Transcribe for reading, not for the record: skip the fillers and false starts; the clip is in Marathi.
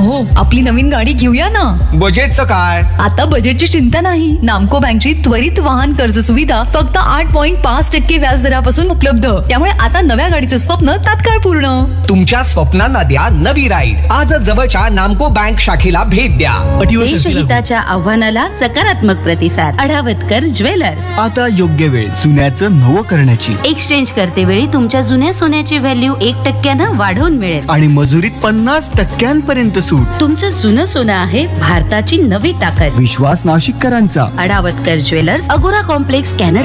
अहो, आपली नवीन गाडी घेऊया ना. बजेटचं काय? आता बजेटची चिंता नाही. नामको बँकची त्वरित वाहन कर्ज सुविधा फक्त 8.5% व्याज दरापासून उपलब्ध. त्यामुळे आता नव्या गाडीचं स्वप्न तात्काळ पूर्ण. तुमच्या स्वप्नांना द्या नवी राईड. आजच जवळच्या नामको बँक शाखेला भेट द्या. देशहिताच्या आव्हानाला सकारात्मक प्रतिसाद. अढावतकर ज्वेलर्स. आता योग्य वेळ जुन्याचं नवं करण्याची. एक्सचेंज करते वेळी तुमच्या जुन्या सोन्याची व्हॅल्यू 1% वाढवून मिळेल. आणि मजुरीत 50% सूट. तुमचं जुनं सोनं आहे भारताची नवी ताकद. विश्वास नाशिककरांचा. अढावतकर ज्वेलर्स, अगोरा कॉम्प्लेक्स, कॅनडा